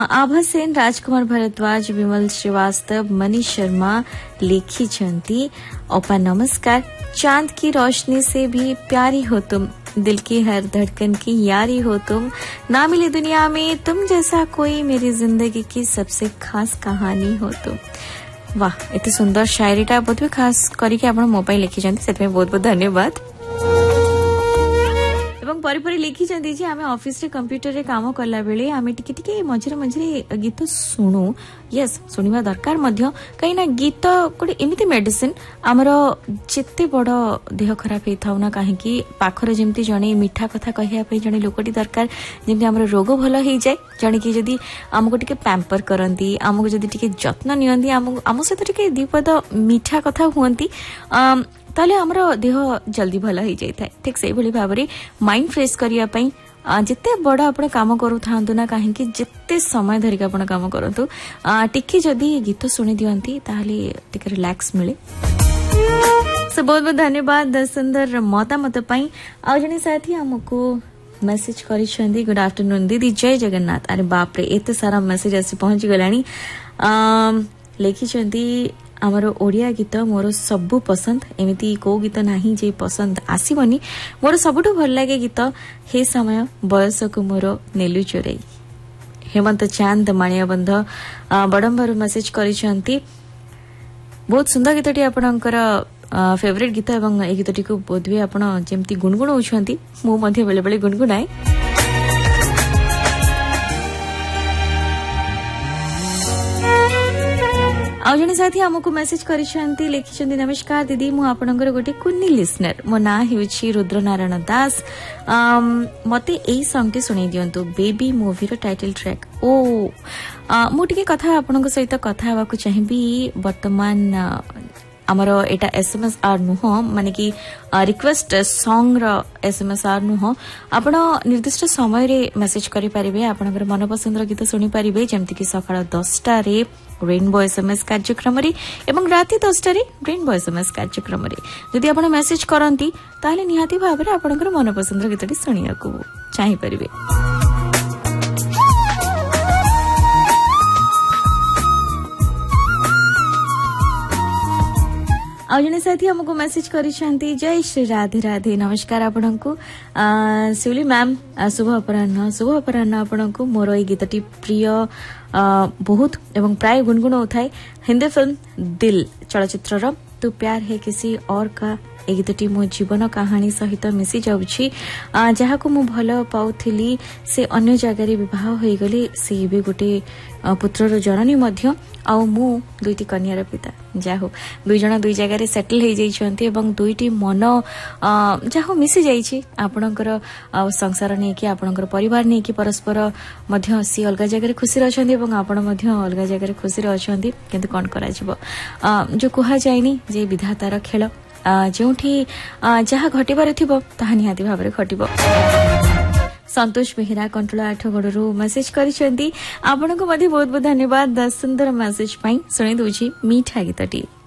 आभा सेन, राजकुमार भारद्वाज, विमल श्रीवास्तव, मनीष शर्मा लिखी ओपा नमस्कार। चांद की रोशनी से भी प्यारी हो तुम, दिल की हर धड़कन की यारी हो तुम, ना मिले दुनिया में तुम जैसा कोई, मेरी जिंदगी की सबसे खास कहानी हो तुम। वाह, एते सुंदर शायरीटा बहुत भी खास करके आपण मोबाइल लिखी से बहुत बहुत धन्यवाद। एवं परी लिखी जे आम ऑफिस रे कंप्यूटर रे काम कला बेले आम टिके मझे मझे गीत शुणु। यस, शुणा दरकार कहीं ना गीत गोटे एमती मेडिसिन आमर जिते बड़ देह खराब होता ना कहीं पाखर जमी जड़े मीठा कथा कहवाई जड़े लोकटी दरकार जमी आम रोग भल हो जाए, जड़े कि जदि आमको टिके पैम्पर करती, आमको जदि टिके जत्न नियंती, आम सहित टिके दीपद मीठा कथा हुअंती ताले हमरो देह जल्दी भला हो जाए। ठीक से भाव में माइंड फ्रेश करने जिते बड़ आप काम करू ना कहीं जिते समय धरिक आप काम करूँ टिके जदि गीत शुणी दियंती ताले टिके रिलैक्स मिले। सो बहुत बहुत धन्यवाद सुंदर मतामत पाई। आ जने साथी हमको मेसेज करिसेंती, गुड आफ्टरनून दीदी, जय जगन्नाथ। अरे बाप रे, एते सारा मेसेज आसी पहुंची गलानी। लिखिसेंती आमर ओडिया गीत मोर सबु पसंद, एमिति को गीत नाही जे पसंद आसीबनी, मोर सबुठु भल लागे गीत हे समय बयस को मोर नेलु चोरई। हेमंत चांद माणियाबंध बड़ंबर मेसेज करिसेंती, बहुत सुंदर गीतटी आपणकर फेवरेट गीत एवं ए गीतटी को बोधवे आपण जेमती गुणगुण होछंती, मु मध्ये बेले बेले गुणगुणाए। आ जने साथी हमको मेसेज करिसेंती, लिखिसेंती, नमस्कार दीदी, मु आपनकर गोटे कुन्नी लिसनर, मो ना हेउछि रुद्रनारायण दास। मते एई सॉन्ग टी सुनै दियंतु, बेबी मूवी रो टाइटल ट्रैक। ओ मु टिके कथा आपनक सहित कथा हेबाकू चाहिबी। वर्तमान आमर एटा एसएमएस आर नुह, माने कि request song row SMS are नुह। आपण निर्दिष्ट समय रे मेसेज करि परिबे, आपनकर मनपसंद रो गीत सुनि परिबे, जेमति कि सकाळ 10टा रे रेनबो एसएमएस कार्यक्रम रे एवं राति 10टा रे रेनबो एसएमएस कार्यक्रम रे जदि आपण मेसेज करंती ताले निहाती भाबरे आपनकर मनपसंद रो गीतटी सुनियाकू चाहि परिबे। आ जने साथी हमको मेसेज करिसेंती, जय श्री राधे राधे, नमस्कार आपनकू शिवली मैम, शुभ अपराह्न आपनकू। मोर ए गीतटी प्रिय बहुत एवं प्राय गुनगुन होता है। हिंदी फिल्म दिल चलचित्र तू प्यार है किसी और का ए गीतटी मो जीवन कहानी सहित मिसी जाउछि। जहाको मु भल पाउथिली से अन्य जगह रे विवाह होई गले, से भी गोटे पुत्रर जननी मध्य, आ मु दुईटी कन्यार पिता। जाहो दुई जण दुई जगह रे सेटल हो जाइछन्ती एवं दुईटी मन जाहो मिसी जाइछि। आपणकर संसार नै कि आपणकर परिवार नै कि परस्पर मध्य सी अलगा जगह रे खुशी रहछन्ती एवं आपण मध्य अलगा जगह रे खुशी रहछन्ती, किंतु कोन करा जिवो जो कुहा जायनी जे विधातार खेल, जोठी जहा घटिबार थिबो ताहा निहाती भाबरे घटिबो। संतोष बेहेरा कंट्रोल 8 गड़रू मेसेज करिसेंती, आपनको मध्ये बहुत बहुत धन्यवाद सुंदर मेसेज पाई। सुनि दोछि मीठा गीतटी।